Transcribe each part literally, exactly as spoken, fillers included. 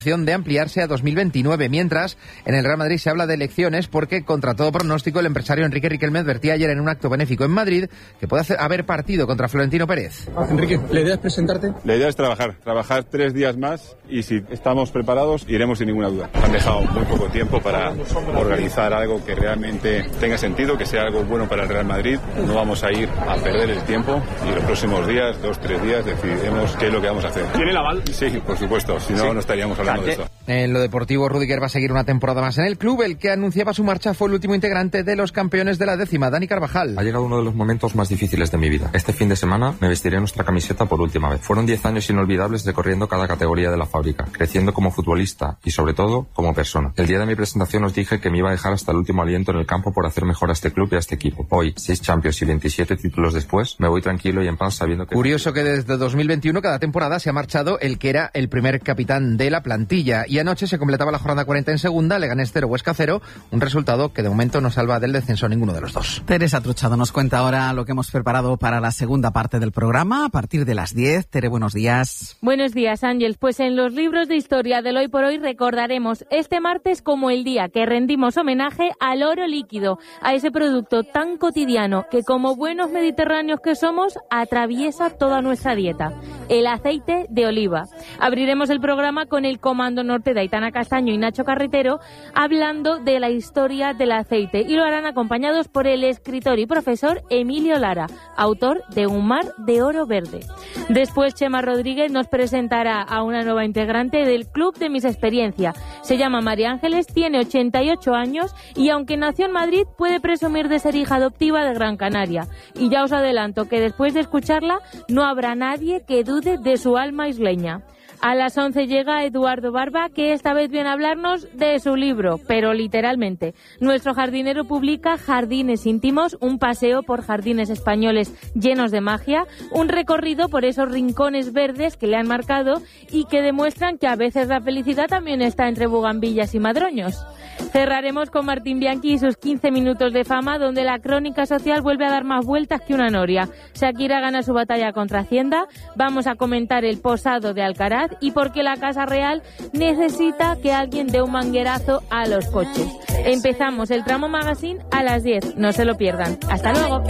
de ampliarse a dos mil veintinueve, mientras en el Real Madrid se habla de elecciones porque, contra todo pronóstico, el empresario Enrique Riquelme advertía ayer en un acto benéfico en Madrid que puede hacer, haber partido contra Florentino Pérez. Enrique, ¿la idea es presentarte? La idea es trabajar, trabajar tres días más y si estamos preparados iremos sin ninguna duda. Han dejado muy poco tiempo para organizar algo que realmente tenga sentido, que sea algo bueno para el Real Madrid. No vamos a ir a perder el tiempo y los próximos días, dos, tres días, decidiremos qué es lo que vamos a hacer. ¿Tiene el aval? Sí, por supuesto, si no, sí. no estaríamos hablando de eso. En lo deportivo, Rüdiger va a seguir una temporada más en el club. El que anunciaba su marcha fue el último integrante de los campeones de la décima, Dani Carvajal. Ha llegado uno de los momentos más difíciles de mi vida. Este fin de semana me vestiré nuestra camiseta por última vez. Fueron diez años inolvidables recorriendo cada categoría de la fábrica, creciendo como futbolista y sobre todo como persona. El día de mi presentación os dije que me iba a dejar hasta el último aliento en el campo por hacer mejor a este club y a este equipo. Hoy, seis Champions y veintisiete títulos después, me voy tranquilo y en paz sabiendo que... Curioso que desde dos mil veintiuno cada temporada se ha marchado el que era el primer capitán de la plantilla y anoche se completaba la jornada cuarenta en segunda, Leganés cero, Huesca cero, un resultado que de momento no salva del descenso a ninguno de los dos. Teresa Truchado nos cuenta ahora lo que hemos preparado para la segunda parte del programa a partir de las diez. Tere, buenos días. Buenos días, Ángeles. Pues en los libros de historia del Hoy por Hoy recordaremos este martes como el día que rendimos homenaje al oro líquido, a ese producto tan cotidiano que como buenos mediterráneos que somos atraviesa toda nuestra dieta, el aceite de oliva. Abriremos el programa con el Comando Norte de Aitana Castaño y Nacho Carretero hablando de la historia del aceite y lo harán acompañados por el escritor y profesor Emilio Lara, autor de Un mar de oro verde. Después Chema Rodríguez nos presentará a una nueva integrante del Club de Mis Experiencia. Se llama María Ángeles, tiene ochenta y ocho años y aunque nació en Madrid puede presumir de ser hija adoptiva de Gran Canaria. Y ya os adelanto que después de escucharla no habrá nadie que dude de su alma isleña. A las once llega Eduardo Barba, que esta vez viene a hablarnos de su libro, pero literalmente. Nuestro jardinero publica Jardines íntimos, un paseo por jardines españoles llenos de magia, un recorrido por esos rincones verdes que le han marcado y que demuestran que a veces la felicidad también está entre bugambillas y madroños. Cerraremos con Martín Bianchi y sus quince minutos de fama, donde la crónica social vuelve a dar más vueltas que una noria. Shakira gana su batalla contra Hacienda, vamos a comentar el posado de Alcaraz y por qué la Casa Real necesita que alguien dé un manguerazo a los coches. Empezamos el Tramo Magazine a las diez, no se lo pierdan. Hasta luego.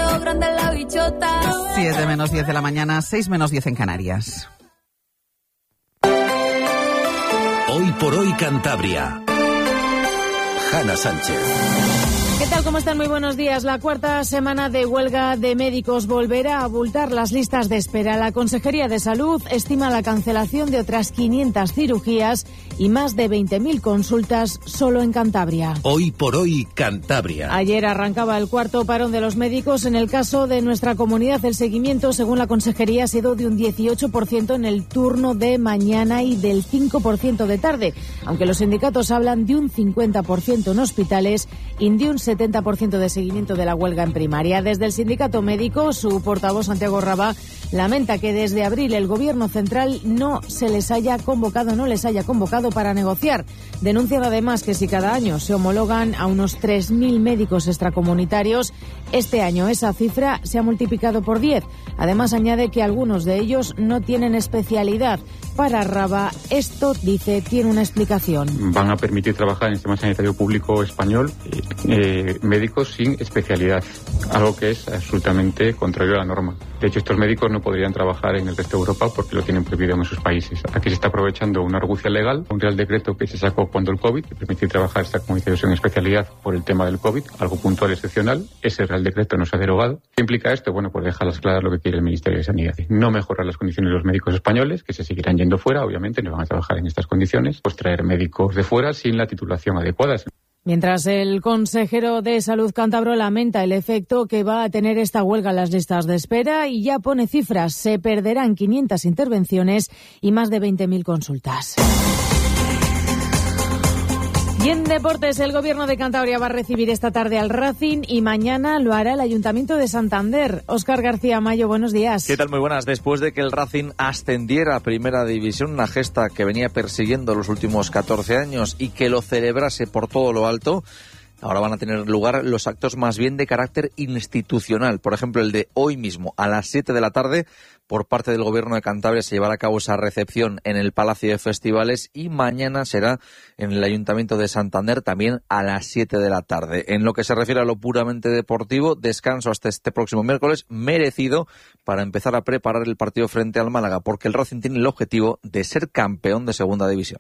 siete menos diez de la mañana, seis menos diez en Canarias. Hoy por hoy Cantabria. Hanna Sánchez. ¿Qué tal? ¿Cómo están? Muy buenos días. La cuarta semana de huelga de médicos volverá a abultar las listas de espera. La Consejería de Salud estima la cancelación de otras quinientas cirugías y más de veinte mil consultas solo en Cantabria. Hoy por hoy Cantabria. Ayer arrancaba el cuarto parón de los médicos. En el caso de nuestra comunidad, el seguimiento, según la Consejería, ha sido de un dieciocho por ciento en el turno de mañana y del cinco por ciento de tarde, aunque los sindicatos hablan de un cincuenta por ciento en hospitales y de un setenta por ciento de seguimiento de la huelga en primaria. Desde el sindicato médico, su portavoz Santiago Rabá lamenta que desde abril el gobierno central no se les haya convocado, no les haya convocado para negociar. Denuncian además que si cada año se homologan a unos tres mil médicos extracomunitarios, este año esa cifra se ha multiplicado por diez. Además añade que algunos de ellos no tienen especialidad. Para Rabá, esto, dice, tiene una explicación. Van a permitir trabajar en el sistema sanitario público español eh, médicos sin especialidad, algo que es absolutamente contrario a la norma. De hecho, estos médicos no podrían trabajar en el resto de Europa porque lo tienen prohibido en sus países. Aquí se está aprovechando una argucia legal, un real decreto que se sacó cuando el COVID, que permitir trabajar extracomunitarios sin especialidad por el tema del COVID, algo puntual y excepcional. Ese real decreto no se ha derogado. ¿Qué implica esto? Bueno, pues deja las claras lo que quiere el Ministerio de Sanidad. No mejorar las condiciones de los médicos españoles, que se seguirán yendo fuera, obviamente, no van a trabajar en estas condiciones, pues traer médicos de fuera sin la titulación adecuada. Mientras el consejero de Salud cántabro lamenta el efecto que va a tener esta huelga en las listas de espera y ya pone cifras. Se perderán quinientas intervenciones y más de veinte mil consultas. Y en deportes, el Gobierno de Cantabria va a recibir esta tarde al Racing y mañana lo hará el Ayuntamiento de Santander. Óscar García Mayo, buenos días. ¿Qué tal? Muy buenas. Después de que el Racing ascendiera a Primera División, una gesta que venía persiguiendo los últimos catorce años y que lo celebrase por todo lo alto, Ahora van a tener lugar los actos más bien de carácter institucional. Por ejemplo, el de hoy mismo, a las siete de la tarde, por parte del Gobierno de Cantabria se llevará a cabo esa recepción en el Palacio de Festivales y mañana será en el Ayuntamiento de Santander también a las siete de la tarde. En lo que se refiere a lo puramente deportivo, descanso hasta este próximo miércoles, merecido para empezar a preparar el partido frente al Málaga, porque el Racing tiene el objetivo de ser campeón de Segunda División.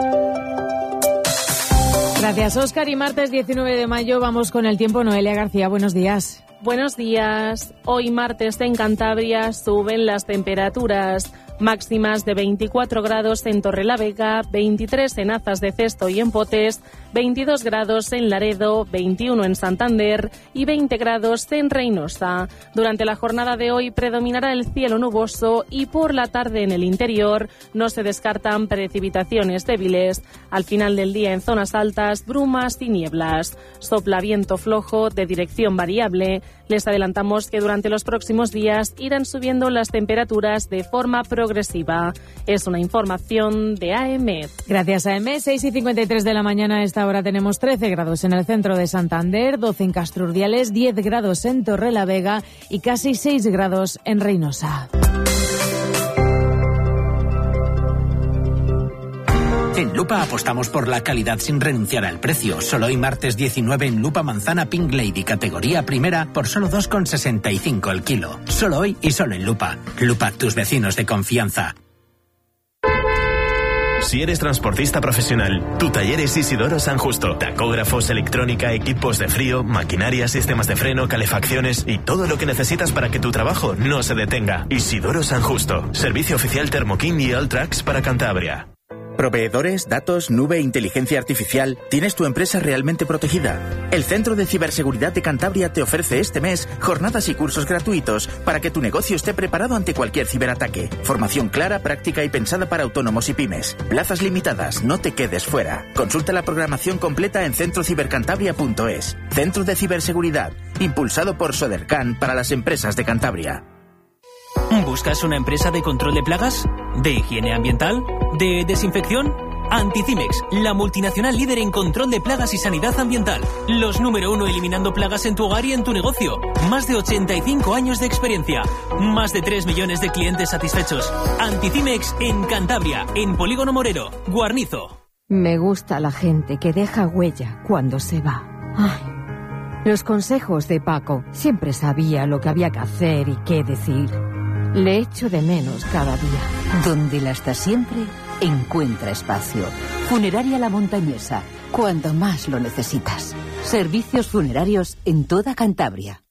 Gracias, Óscar. Y martes diecinueve de mayo vamos con el tiempo. Noelia García, buenos días. Buenos días. Hoy martes en Cantabria suben las temperaturas máximas de veinticuatro grados en Torrelavega, veintitrés en Azas de Cesto y en Potes, veintidós grados en Laredo, veintiuno en Santander y veinte grados en Reynosa. Durante la jornada de hoy predominará el cielo nuboso y por la tarde en el interior no se descartan precipitaciones débiles. Al final del día en zonas altas, brumas y nieblas. Sopla viento flojo de dirección variable. Les adelantamos que durante los próximos días irán subiendo las temperaturas de forma progresiva. Es una información de A M. Gracias, A M. seis y cincuenta y tres de la mañana. A esta hora tenemos trece grados en el centro de Santander, doce en Castro Urdiales, diez grados en Torrelavega y casi seis grados en Reynosa. En Lupa apostamos por la calidad sin renunciar al precio. Solo hoy martes diecinueve en Lupa manzana Pink Lady categoría primera por solo dos con sesenta y cinco el kilo. Solo hoy y solo en Lupa. Lupa, tus vecinos de confianza. Si eres transportista profesional, tu taller es Isidoro San Justo. Tacógrafos, electrónica, equipos de frío, maquinaria, sistemas de freno, calefacciones y todo lo que necesitas para que tu trabajo no se detenga. Isidoro San Justo. Servicio oficial Thermokin y Alltrax para Cantabria. Proveedores, datos, nube e inteligencia artificial. ¿Tienes tu empresa realmente protegida? El Centro de Ciberseguridad de Cantabria te ofrece este mes jornadas y cursos gratuitos para que tu negocio esté preparado ante cualquier ciberataque. Formación clara, práctica y pensada para autónomos y pymes. Plazas limitadas, no te quedes fuera. Consulta la programación completa en centro cibercantabria punto es. Centro de Ciberseguridad, impulsado por Sodercan para las empresas de Cantabria. ¿Buscas una empresa de control de plagas? ¿De higiene ambiental? ¿De desinfección? Anticimex, la multinacional líder en control de plagas y sanidad ambiental. Los número uno eliminando plagas en tu hogar y en tu negocio. Más de ochenta y cinco años de experiencia. Más de tres millones de clientes satisfechos. Anticimex en Cantabria, en Polígono Morero, Guarnizo. Me gusta la gente que deja huella cuando se va. Ay, los consejos de Paco. Siempre sabía lo que había que hacer y qué decir. Le echo de menos cada día. Donde la está siempre, encuentra espacio. Funeraria La Montañesa, cuando más lo necesitas. Servicios funerarios en toda Cantabria.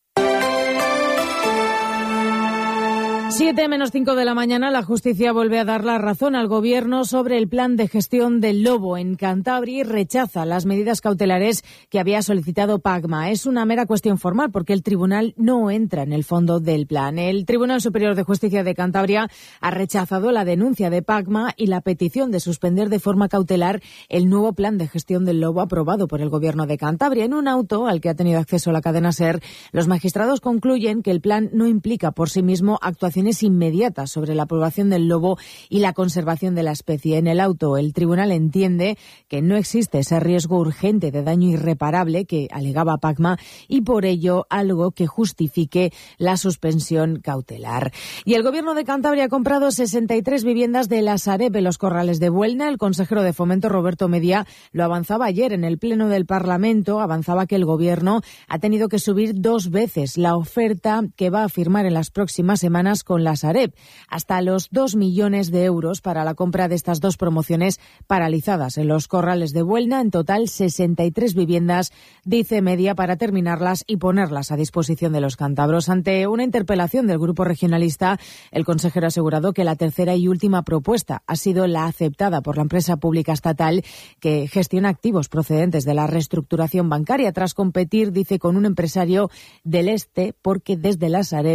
Siete menos cinco de la mañana, la justicia vuelve a dar la razón al gobierno sobre el plan de gestión del lobo en Cantabria y rechaza las medidas cautelares que había solicitado Pacma. Es una mera cuestión formal porque el tribunal no entra en el fondo del plan. El Tribunal Superior de Justicia de Cantabria ha rechazado la denuncia de Pacma y la petición de suspender de forma cautelar el nuevo plan de gestión del lobo aprobado por el gobierno de Cantabria. En un auto al que ha tenido acceso la cadena SER, los magistrados concluyen que el plan no implica por sí mismo actuaciones inmediatas sobre la población del lobo y la conservación de la especie. En el auto, el tribunal entiende que no existe ese riesgo urgente de daño irreparable que alegaba Pacma y por ello algo que justifique la suspensión cautelar. Y el gobierno de Cantabria ha comprado sesenta y tres viviendas de la Sareb en los Corrales de Buelna. El consejero de Fomento, Roberto Media, lo avanzaba ayer en el Pleno del Parlamento. Avanzaba que el gobierno ha tenido que subir dos veces la oferta que va a firmar en las próximas semanas con la Sareb, hasta los dos millones de euros para la compra de estas dos promociones paralizadas en los Corrales de Buelna. En total, sesenta y tres viviendas, dice Media, para terminarlas y ponerlas a disposición de los cántabros. Ante una interpelación del Grupo Regionalista, el consejero ha asegurado que la tercera y última propuesta ha sido la aceptada por la empresa pública estatal que gestiona activos procedentes de la reestructuración bancaria tras competir, dice, con un empresario del este, porque desde la Sareb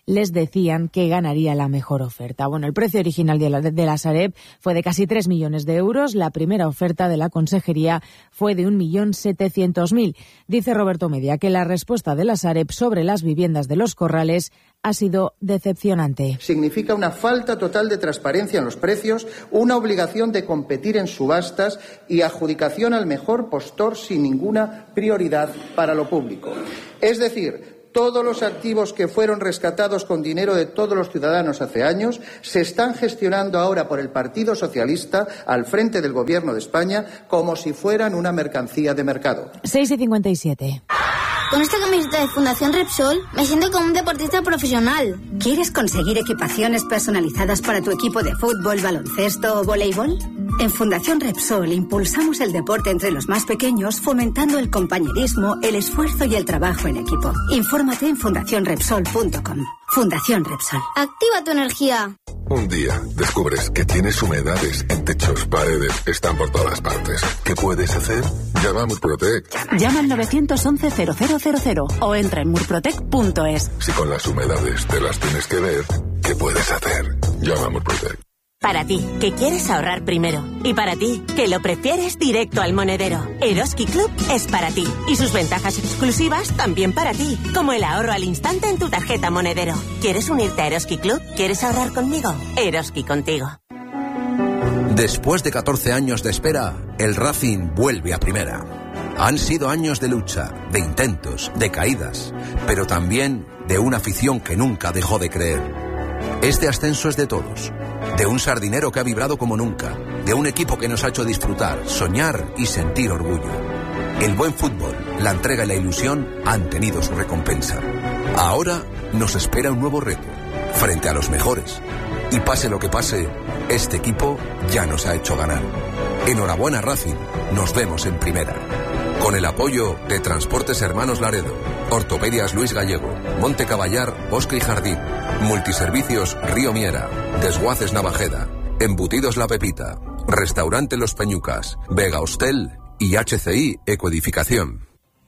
les decían que ganaría la mejor oferta. Bueno, el precio original de la, de la Sareb fue de casi tres millones de euros. La primera oferta de la consejería fue de un millón setecientos mil. Dice Roberto Media que la respuesta de la Sareb sobre las viviendas de Los Corrales ha sido decepcionante. Significa una falta total de transparencia en los precios, una obligación de competir en subastas y adjudicación al mejor postor sin ninguna prioridad para lo público. Es decir, todos los activos que fueron rescatados con dinero de todos los ciudadanos hace años se están gestionando ahora por el Partido Socialista al frente del Gobierno de España como si fueran una mercancía de mercado. seis y cincuenta y siete. Con esta camiseta de Fundación Repsol me siento como un deportista profesional. ¿Quieres conseguir equipaciones personalizadas para tu equipo de fútbol, baloncesto o voleibol? En Fundación Repsol impulsamos el deporte entre los más pequeños, fomentando el compañerismo, el esfuerzo y el trabajo en equipo. Infórmate en fundación repsol punto com. Fundación Repsol. Activa tu energía. Un día descubres que tienes humedades en techos, paredes, están por todas partes. ¿Qué puedes hacer? Llama a Murprotec. Llama al nueve once cero cero cero cero o entra en murprotec punto es. Si con las humedades te las tienes que ver, ¿qué puedes hacer? Llama a Murprotec. Para ti, que quieres ahorrar primero. Y para ti, que lo prefieres directo al monedero. Eroski Club es para ti. Y sus ventajas exclusivas también para ti. Como el ahorro al instante en tu tarjeta monedero. ¿Quieres unirte a Eroski Club? ¿Quieres ahorrar conmigo? Eroski contigo. Después de catorce años de espera, el Racing vuelve a primera. Han sido años de lucha, de intentos, de caídas, pero también de una afición que nunca dejó de creer. Este ascenso es de todos, de un sardinero que ha vibrado como nunca, de un equipo que nos ha hecho disfrutar, soñar y sentir orgullo. El buen fútbol, la entrega y la ilusión han tenido su recompensa. Ahora nos espera un nuevo reto, frente a los mejores. Y pase lo que pase, este equipo ya nos ha hecho ganar. Enhorabuena Racing, nos vemos en primera. Con el apoyo de Transportes Hermanos Laredo, Ortopedias Luis Gallego, Monte Caballar, Bosque y Jardín, Multiservicios Río Miera, Desguaces Navajeda, Embutidos La Pepita, Restaurante Los Peñucas, Vega Hostel y H C I Ecoedificación.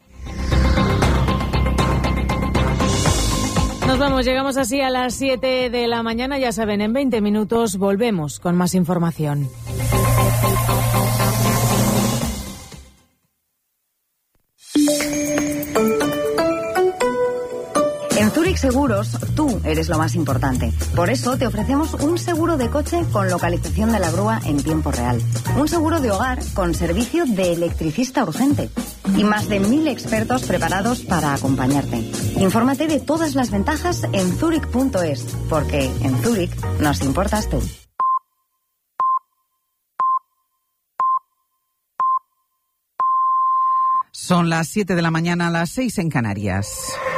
Nos vamos, llegamos así a las siete de la mañana, ya saben, en veinte minutos volvemos con más información. En Zurich Seguros, tú eres lo más importante. Por eso te ofrecemos un seguro de coche con localización de la grúa en tiempo real. Un seguro de hogar con servicio de electricista urgente. Y más de mil expertos preparados para acompañarte. Infórmate de todas las ventajas en zurich punto es, porque en Zurich nos importas tú. Son las siete de la mañana, las seis en Canarias.